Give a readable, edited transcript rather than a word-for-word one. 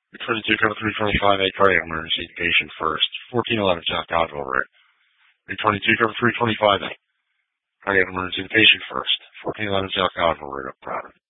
322 cover 325A cardiac emergency, patient first. 1411 South Dodgeville Road. 322 cover 325A cardiac emergency, patient first. 1411 South Dodgeville Road, up Providence.